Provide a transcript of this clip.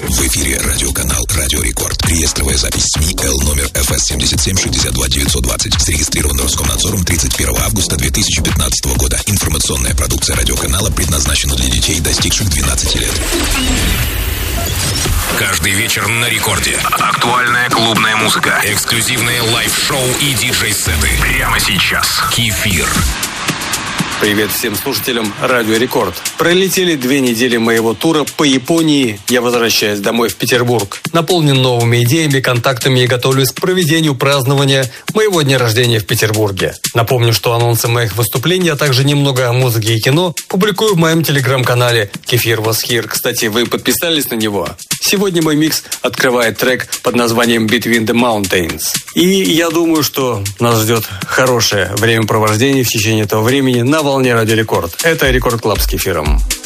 В эфире радиоканал «Радио Рекорд». Реестровая запись СМИ Л номер ФС 77-62-920. Зарегистрирован Роскомнадзором 31 августа 2015 года. Информационная продукция радиоканала предназначена для детей, достигших 12 лет. Каждый вечер на Рекорде. Актуальная клубная музыка, эксклюзивные лайв-шоу и диджей-сеты. Прямо сейчас. Кефир. Привет всем слушателям Радио Рекорд. Пролетели 2 недели моего тура по Японии. Я возвращаюсь домой в Петербург. Наполнен новыми идеями, контактами и готовлюсь к проведению празднования моего дня рождения в Петербурге. Напомню, что анонсы моих выступлений, а также немного о музыке и кино публикую в моем телеграм-канале Кефир Was Here. Кстати, вы подписались на него? Сегодня мой микс открывает трек под названием Between the Mountains. И я думаю, что нас ждет хорошее времяпровождение в течение этого времени на волне Радио Рекорд. Это Рекорд Клаб с Кефиром.